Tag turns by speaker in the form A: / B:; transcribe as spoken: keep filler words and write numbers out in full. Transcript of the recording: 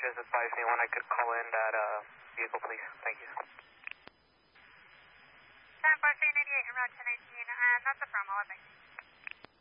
A: just advise me when I could call in that uh, vehicle, please. Thank you.
B: ten four three ninety-eight, en route to nineteen, and that's a firm, I'll advise.